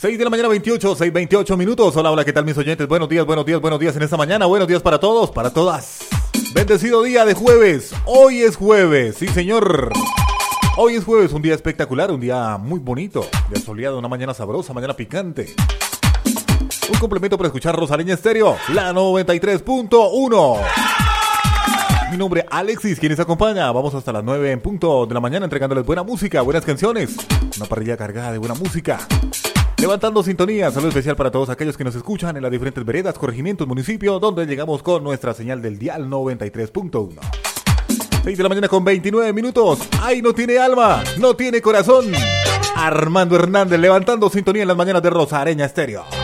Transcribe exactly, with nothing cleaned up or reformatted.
seis de la mañana, veintiocho, seis veintiocho minutos. Hola, hola, ¿qué tal mis oyentes? Buenos días, buenos días, buenos días en esta mañana. Buenos días para todos, para todas. Bendecido día de jueves. Hoy es jueves, sí señor. Hoy es jueves, un día espectacular, un día muy bonito. Día soleado, una mañana sabrosa, mañana picante. Un complemento para escuchar Rosaleña Estéreo, la noventa y tres punto uno. Mi nombre es Alexis, quien les acompaña. Vamos hasta las nueve en punto de la mañana entregándoles buena música, buenas canciones. Una parrilla cargada de buena música. Levantando sintonía, saludo especial para todos aquellos que nos escuchan en las diferentes veredas, corregimientos, municipios, donde llegamos con nuestra señal del dial noventa y tres punto uno. seis de la mañana con veintinueve minutos. ¡Ay, no tiene alma! ¡No tiene corazón! Armando Hernández levantando sintonía en las mañanas de Rosaleña Estéreo.